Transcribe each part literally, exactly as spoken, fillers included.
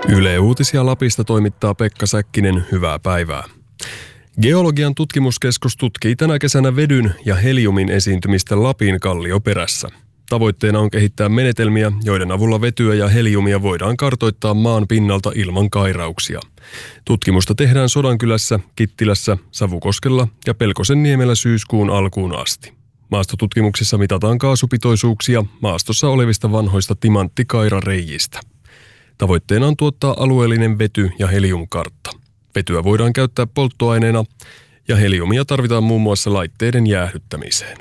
Yle Uutisia Lapista toimittaa Pekka Säkkinen, hyvää päivää. Geologian tutkimuskeskus tutkii tänä kesänä vedyn ja heliumin esiintymistä Lapin kallioperässä. Tavoitteena on kehittää menetelmiä, joiden avulla vetyä ja heliumia voidaan kartoittaa maan pinnalta ilman kairauksia. Tutkimusta tehdään Sodankylässä, Kittilässä, Savukoskella ja Pelkosenniemellä syyskuun alkuun asti. Maastotutkimuksissa mitataan kaasupitoisuuksia maastossa olevista vanhoista timanttikairarei'istä. Tavoitteena on tuottaa alueellinen vety- ja heliumkartta. Vetyä voidaan käyttää polttoaineena ja heliumia tarvitaan muun muassa laitteiden jäähdyttämiseen.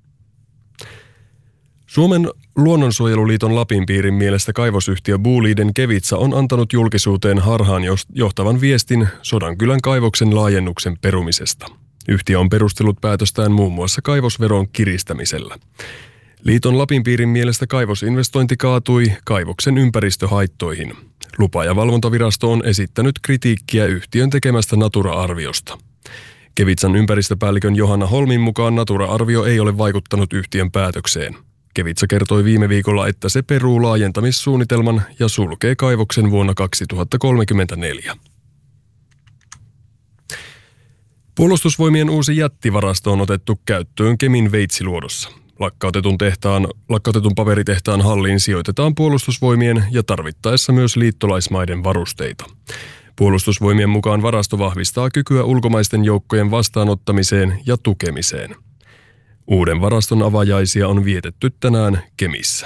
Suomen luonnonsuojeluliiton Lapin piirin mielestä kaivosyhtiö Boliden Kevitsa on antanut julkisuuteen harhaan johtavan viestin Sodankylän kaivoksen laajennuksen perumisesta. Yhtiö on perustellut päätöstään muun muassa kaivosveron kiristämisellä. Liiton Lapin piirin mielestä kaivosinvestointi kaatui kaivoksen ympäristöhaittoihin. Lupa- ja valvontavirasto on esittänyt kritiikkiä yhtiön tekemästä Natura-arviosta. Kevitsan ympäristöpäällikön Johanna Holmin mukaan Natura-arvio ei ole vaikuttanut yhtiön päätökseen. Kevitsa kertoi viime viikolla, että se peruu laajentamissuunnitelman ja sulkee kaivoksen vuonna kaksituhattakolmekymmentäneljä. Puolustusvoimien uusi jättivarasto on otettu käyttöön Kemin Veitsiluodossa. Lakkautetun, tehtaan, lakkautetun paperitehtaan halliin sijoitetaan puolustusvoimien ja tarvittaessa myös liittolaismaiden varusteita. Puolustusvoimien mukaan varasto vahvistaa kykyä ulkomaisten joukkojen vastaanottamiseen ja tukemiseen. Uuden varaston avajaisia on vietetty tänään Kemissä.